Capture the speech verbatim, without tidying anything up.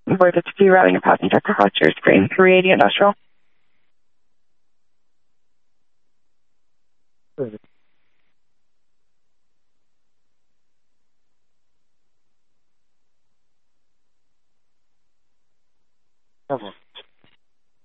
Void fifty-two, routing a passenger departure, screen three eighty industrial.